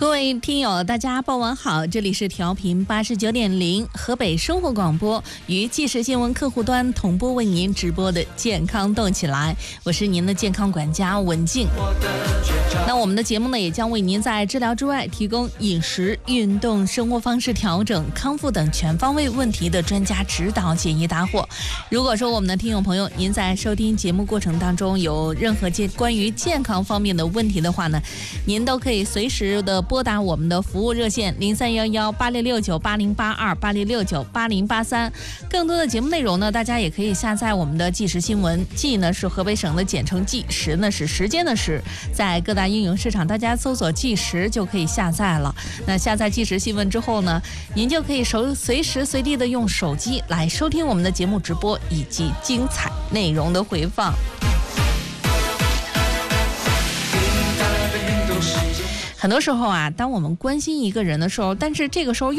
各位听友，大家傍晚好，这里是调频89.0河北生活广播与即时新闻客户端同步为您直播的健康动起来，我是您的健康管家文静。那我们的节目呢，也将为您在治疗之外提供饮食、运动、生活方式调整、康复等全方位问题的专家指导、解疑答惑。如果说我们的听友朋友您在收听节目过程当中有任何关于健康方面的问题的话呢，您都可以随时的拨打我们的服务热线03118669808286698083。更多的节目内容呢，大家也可以下载我们的即时新闻，即呢是河北省的简称即，时呢是时间的时，在各大应用市场大家搜索即时就可以下载了。那下载即时新闻之后呢，您就可以随时随地的用手机来收听我们的节目直播以及精彩内容的回放。很多时候啊，当我们关心一个人的时候，但是这个时候